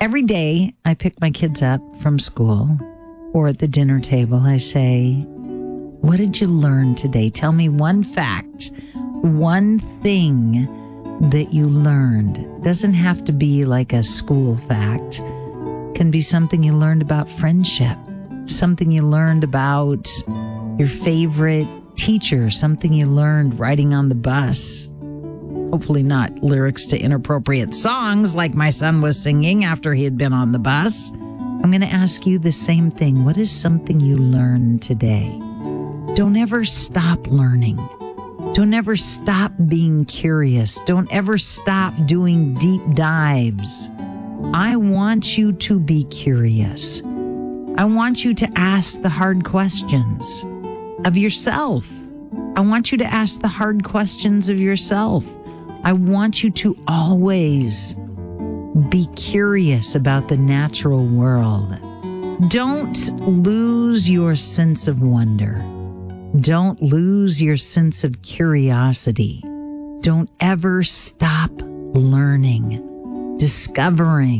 Every day I pick my kids up from school or at the dinner table, I say, what did you learn today? Tell me one fact, one thing that you learned. Doesn't have to be like a school fact. Can be something you learned about friendship, something you learned about your favorite teacher, something you learned riding on the bus. Hopefully not lyrics to inappropriate songs like my son was singing after he had been on the bus. I'm going to ask you the same thing. What is something you learned today? Don't ever stop learning. Don't ever stop being curious. Don't ever stop doing deep dives. I want you to be curious. I want you to ask the hard questions of yourself. I want you to ask the hard questions of yourself. I want you to always be curious about the natural world. Don't lose your sense of wonder. Don't lose your sense of curiosity. Don't ever stop learning, discovering,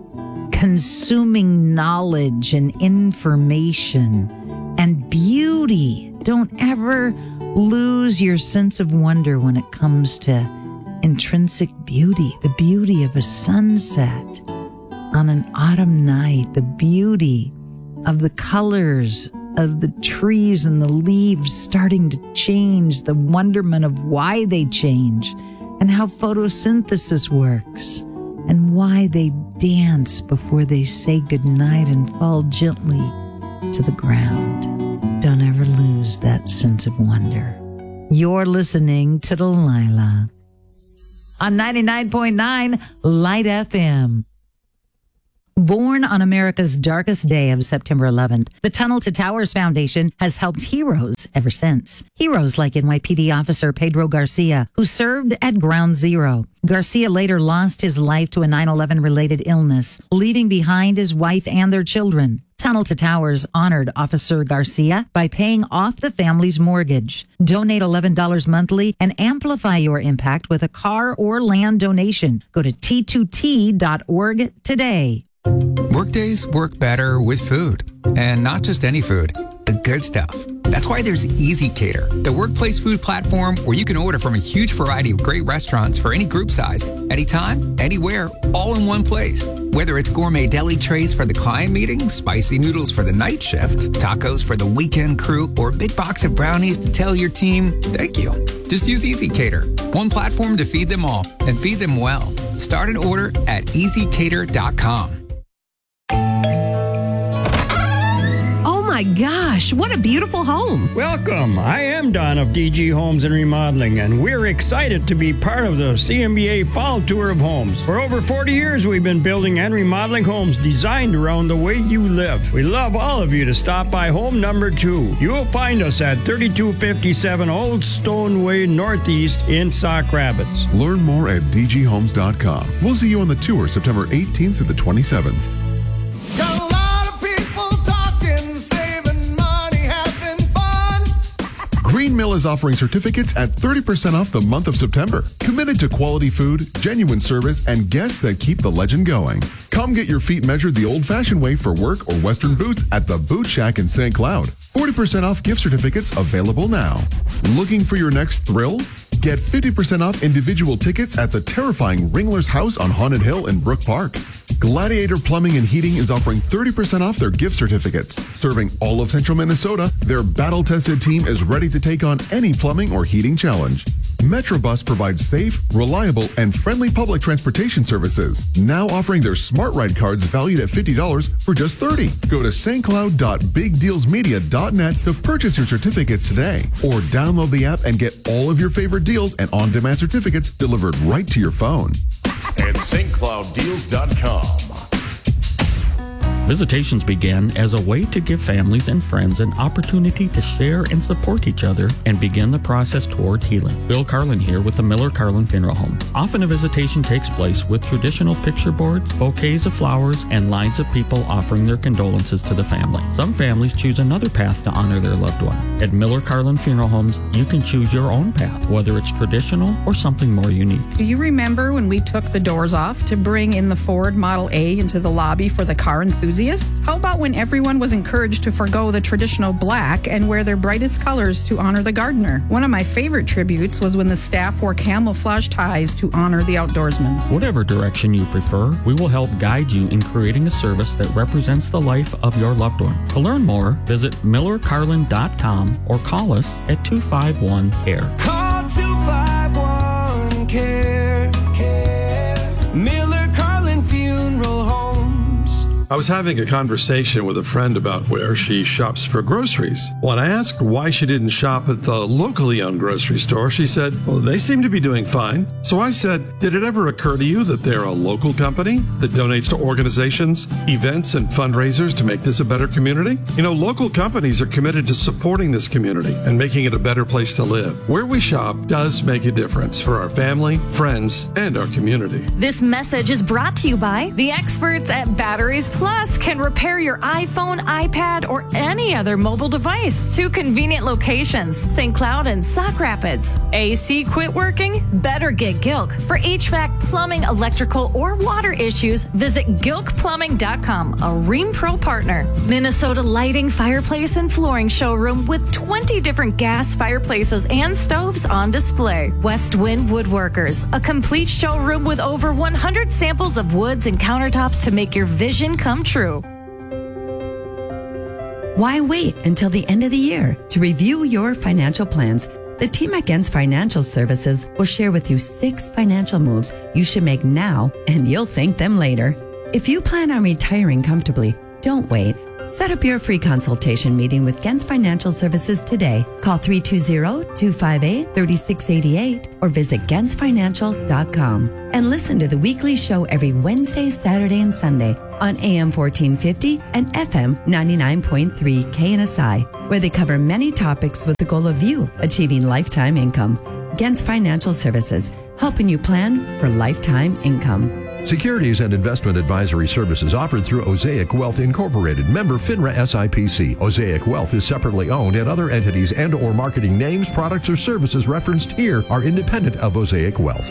consuming knowledge and information and beauty. Don't ever lose your sense of wonder when it comes to intrinsic beauty, the beauty of a sunset on an autumn night, the beauty of the colors of the trees and the leaves starting to change, the wonderment of why they change and how photosynthesis works and why they dance before they say goodnight and fall gently to the ground. Don't ever lose that sense of wonder. You're listening to Delilah on 99.9 Light FM. Born on America's darkest day of September 11th, the Tunnel to Towers Foundation has helped heroes ever since. Heroes like NYPD officer Pedro Garcia, who served at Ground Zero. Garcia later lost his life to a 9/11 related illness, leaving behind his wife and their children. Tunnel to Towers honored Officer Garcia by paying off the family's mortgage. Donate $11 monthly and amplify your impact with a car or land donation. Go to T2T.org today. Workdays work better with food, and not just any food, the good stuff. That's why there's Easy Cater, the workplace food platform where you can order from a huge variety of great restaurants for any group size, anytime, anywhere, all in one place. Whether it's gourmet deli trays for the client meeting, spicy noodles for the night shift, tacos for the weekend crew, or a big box of brownies to tell your team, thank you. Just use Easy Cater, one platform to feed them all and feed them well. Start an order at easycater.com. My gosh, what a beautiful home. Welcome. I am Don of DG Homes and Remodeling, and we're excited to be part of the CMBA Fall Tour of Homes. For over 40 years, we've been building and remodeling homes designed around the way you live. We love all of you to stop by home number 2. You will find us at 3257 Old Stone Way Northeast in Sauk Rapids. Learn more at dghomes.com. We'll see you on the tour September 18th through the 27th. Green Mill is offering certificates at 30% off the month of September. Committed to quality food, genuine service, and guests that keep the legend going. Come get your feet measured the old-fashioned way for work or Western boots at the Boot Shack in St. Cloud. 40% off gift certificates available now. Looking for your next thrill? Get 50% off individual tickets at the terrifying Ringler's House on Haunted Hill in Brook Park. Gladiator Plumbing and Heating is offering 30% off their gift certificates. Serving all of Central Minnesota, their battle-tested team is ready to take on any plumbing or heating challenge. Metrobus provides safe, reliable, and friendly public transportation services. Now offering their Smart Ride cards valued at $50 for just $30. Go to stcloud.bigdealsmedia.net to purchase your certificates today. Or download the app and get all of your favorite deals and on-demand certificates delivered right to your phone. At stclouddeals.com. Visitations began as a way to give families and friends an opportunity to share and support each other and begin the process toward healing. Bill Carlin here with the Miller Carlin Funeral Home. Often a visitation takes place with traditional picture boards, bouquets of flowers, and lines of people offering their condolences to the family. Some families choose another path to honor their loved one. At Miller Carlin Funeral Homes, you can choose your own path, whether it's traditional or something more unique. Do you remember when we took the doors off to bring in the Ford Model A into the lobby for the car enthusiast? How about when everyone was encouraged to forgo the traditional black and wear their brightest colors to honor the gardener? One of my favorite tributes was when the staff wore camouflage ties to honor the outdoorsman. Whatever direction you prefer, we will help guide you in creating a service that represents the life of your loved one. To learn more, visit millercarlin.com or call us at 251-CARE. Call 251-CARE. Miller Carlin Funeral Homes. I was having a conversation with a friend about where she shops for groceries. When I asked why she didn't shop at the locally owned grocery store, she said, well, they seem to be doing fine. So I said, did it ever occur to you that they're a local company that donates to organizations, events, and fundraisers to make this a better community? You know, local companies are committed to supporting this community and making it a better place to live. Where we shop does make a difference for our family, friends, and our community. This message is brought to you by the experts at Batteries Plus. Can repair your iPhone, iPad, or any other mobile device. 2 convenient locations, St. Cloud and Sauk Rapids. AC quit working? Better get Gilk. For HVAC, plumbing, electrical, or water issues, visit gilkplumbing.com, a Rheem Pro partner. Minnesota Lighting, Fireplace, and Flooring Showroom with 20 different gas fireplaces and stoves on display. West Wind Woodworkers, a complete showroom with over 100 samples of woods and countertops to make your vision come true. Why wait until the end of the year to review your financial plans? The team at Gens Financial Services will share with you 6 financial moves you should make now, and you'll thank them later. If you plan on retiring comfortably, don't wait. Set up your free consultation meeting with Gens Financial Services today. Call 320-258-3688 or visit gensfinancial.com. And listen to the weekly show every Wednesday, Saturday, and Sunday on AM 1450 and FM 99.3 KNSI, where they cover many topics with the goal of you achieving lifetime income. Gens Financial Services, helping you plan for lifetime income. Securities and investment advisory services offered through Osaic Wealth Incorporated, member FINRA SIPC. Osaic Wealth is separately owned, and other entities and or marketing names, products, or services referenced here are independent of Osaic Wealth.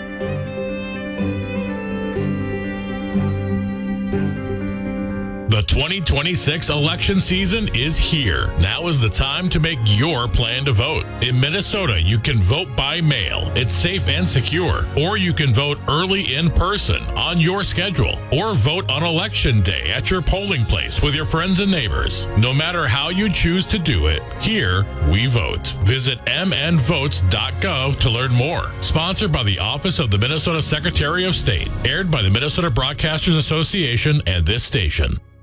The 2026 election season is here. Now is the time to make your plan to vote. In Minnesota, you can vote by mail. It's safe and secure. Or you can vote early in person on your schedule. Or vote on election day at your polling place with your friends and neighbors. No matter how you choose to do it, here we vote. Visit mnvotes.gov to learn more. Sponsored by the Office of the Minnesota Secretary of State. Aired by the Minnesota Broadcasters Association and this station.